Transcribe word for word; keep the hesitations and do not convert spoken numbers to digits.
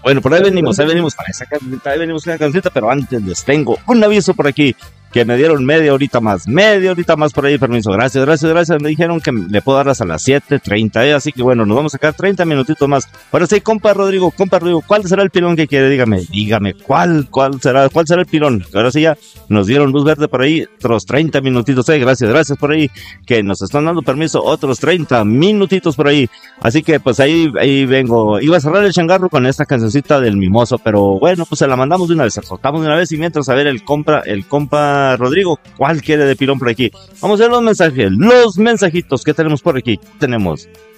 Bueno, por ahí venimos, ahí venimos para esa camiseta, ahí venimos con la camiseta, pero antes les tengo un aviso por aquí, que me dieron media horita más, media horita más por ahí, permiso, gracias, gracias, gracias, me dijeron que le puedo dar hasta las siete treinta, ¿eh? Así que bueno, nos vamos a sacar treinta minutitos más. Ahora sí, compa Rodrigo, compa Rodrigo, ¿cuál será el pilón que quiere? Dígame, dígame, ¿cuál, cuál será, cuál será el pilón? Ahora sí ya nos dieron luz verde por ahí, otros treinta minutitos, eh, gracias, gracias por ahí, que nos están dando permiso, otros treinta minutitos por ahí, así que pues ahí, ahí vengo, iba a cerrar el changarro con esta cancioncita del Mimoso, pero bueno, pues se la mandamos de una vez, se la soltamos de una vez, y mientras a ver el compra, el compa Rodrigo, ¿cuál quiere de pilón por aquí? Vamos a ver los mensajes, los mensajitos que tenemos por aquí. Tenemos